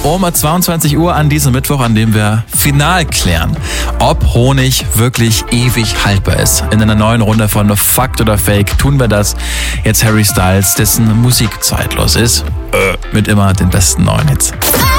um 22 Uhr an diesem Mittwoch, an dem wir final klären, ob Honig wirklich ewig haltbar ist. In einer neuen Runde von Fakt oder Fake tun wir das. Jetzt Harry Styles, dessen Musik zeitlos ist, mit immer den besten neuen Hits.